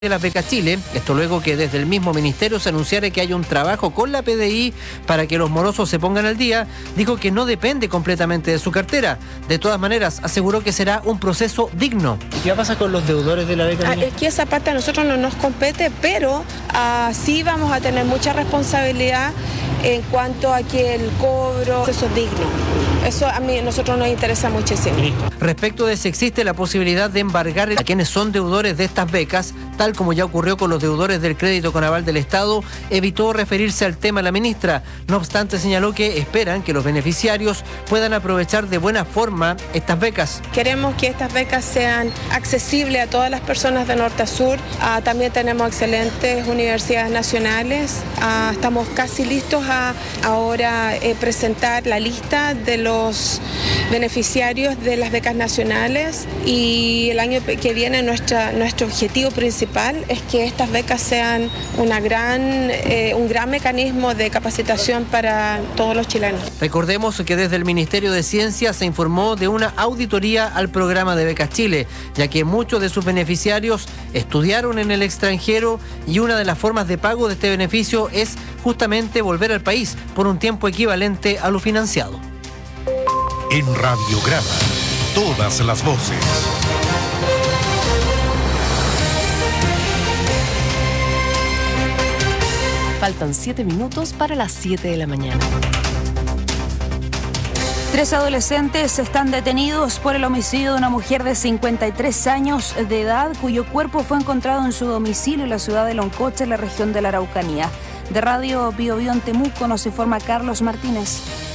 de las becas Chile, esto luego que desde el mismo ministerio se anunciara que hay un trabajo con la PDI para que los morosos se pongan al día, dijo que no depende completamente de su cartera. De todas maneras, aseguró que será un proceso digno. ¿Y qué pasa con los deudores de la beca? Es que esa parte a nosotros no nos compete, pero sí vamos a tener mucha responsabilidad en cuanto a que el cobro eso es digno. Eso a nosotros nos interesa muchísimo. Respecto de si existe la posibilidad de embargar a quienes son deudores de estas becas, tal como ya ocurrió con los deudores del crédito con aval del Estado, evitó referirse al tema la ministra. No obstante, señaló que esperan que los beneficiarios puedan aprovechar de buena forma estas becas. Queremos que estas becas sean accesibles a todas las personas de norte a sur. También tenemos excelentes universidades nacionales. Estamos casi listos a ahora presentar la lista de los beneficiarios de las becas nacionales, y el año que viene nuestro objetivo principal es que estas becas sean un gran mecanismo de capacitación para todos los chilenos. Recordemos que desde el Ministerio de Ciencia se informó de una auditoría al programa de Becas Chile, ya que muchos de sus beneficiarios estudiaron en el extranjero y una de las formas de pago de este beneficio es justamente volver al país por un tiempo equivalente a lo financiado. En Radiograma, todas las voces. Faltan 7 minutos para las 7 de la mañana. 3 adolescentes están detenidos por el homicidio de una mujer de 53 años de edad, cuyo cuerpo fue encontrado en su domicilio en la ciudad de Loncoche, en la región de la Araucanía. De Radio Bio Bio en Temuco nos informa Carlos Martínez.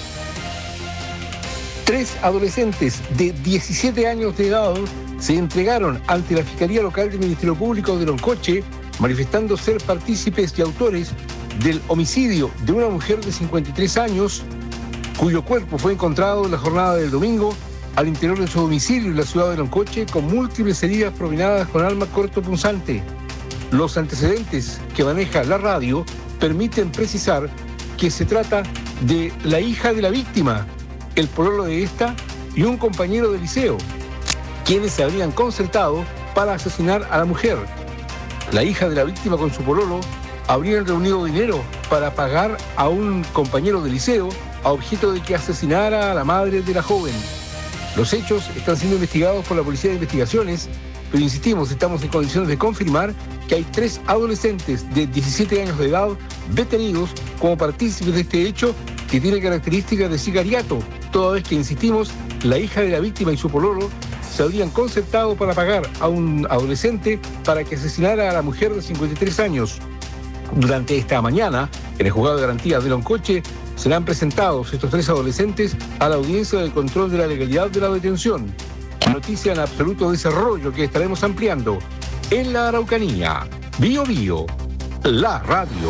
3 adolescentes de 17 años de edad se entregaron ante la Fiscalía Local del Ministerio Público de Loncoche, manifestando ser partícipes y autores del homicidio de una mujer de 53 años, cuyo cuerpo fue encontrado en la jornada del domingo al interior de su domicilio en la ciudad de Loncoche con múltiples heridas propinadas con arma cortopunzante. Los antecedentes que maneja la radio permiten precisar que se trata de la hija de la víctima, el pololo de esta y un compañero de liceo, quienes se habrían concertado para asesinar a la mujer. La hija de la víctima con su pololo habrían reunido dinero para pagar a un compañero de liceo a objeto de que asesinara a la madre de la joven. Los hechos están siendo investigados por la Policía de Investigaciones, pero insistimos, estamos en condiciones de confirmar que hay 3 adolescentes de 17 años de edad detenidos como partícipes de este hecho que tiene características de sicariato, toda vez que, insistimos, la hija de la víctima y su pololo se habrían concertado para pagar a un adolescente para que asesinara a la mujer de 53 años. Durante esta mañana, en el juzgado de garantías de Loncoche, serán presentados estos 3 adolescentes a la audiencia del control de la legalidad de la detención. Noticia en absoluto desarrollo que estaremos ampliando en la Araucanía. Bio Bio, la radio.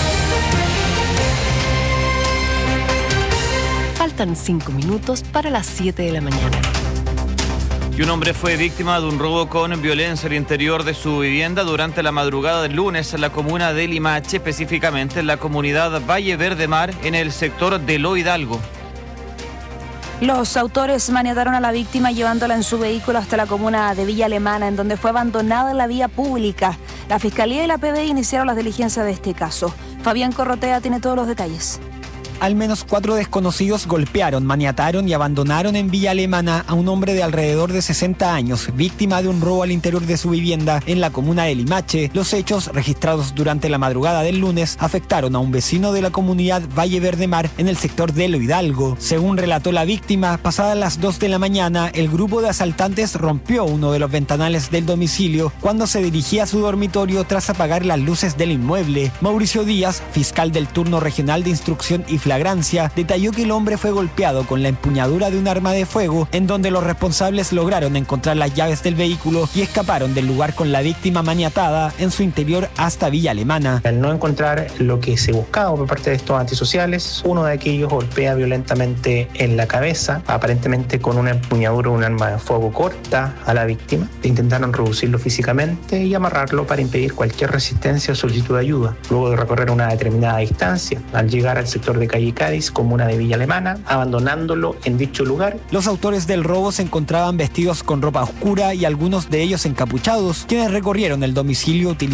Faltan 5 minutos para las 7 de la mañana. Y un hombre fue víctima de un robo con violencia al interior de su vivienda durante la madrugada del lunes en la comuna de Limache, específicamente en la comunidad Valle Verde Mar, en el sector de Lo Hidalgo. Los autores maniataron a la víctima llevándola en su vehículo hasta la comuna de Villa Alemana, en donde fue abandonada en la vía pública. La Fiscalía y la PDI iniciaron las diligencias de este caso. Fabián Corrotea tiene todos los detalles. Al menos 4 desconocidos golpearon, maniataron y abandonaron en Villa Alemana a un hombre de alrededor de 60 años, víctima de un robo al interior de su vivienda en la comuna de Limache. Los hechos, registrados durante la madrugada del lunes, afectaron a un vecino de la comunidad Valle Verde Mar en el sector de Lo Hidalgo. Según relató la víctima, pasadas las 2 de la mañana, el grupo de asaltantes rompió uno de los ventanales del domicilio cuando se dirigía a su dormitorio tras apagar las luces del inmueble. Mauricio Díaz, fiscal del turno regional de instrucción y flagrancia, detalló que el hombre fue golpeado con la empuñadura de un arma de fuego, en donde los responsables lograron encontrar las llaves del vehículo y escaparon del lugar con la víctima maniatada en su interior hasta Villa Alemana. Al no encontrar lo que se buscaba por parte de estos antisociales, uno de aquellos golpea violentamente en la cabeza, aparentemente con una empuñadura o un arma de fuego corta a la víctima. Intentaron reducirlo físicamente y amarrarlo para impedir cualquier resistencia o solicitud de ayuda. Luego de recorrer una determinada distancia, al llegar al sector de calle Cádiz, comuna de Villa Alemana, abandonándolo en dicho lugar. Los autores del robo se encontraban vestidos con ropa oscura y algunos de ellos encapuchados, quienes recorrieron el domicilio utilizando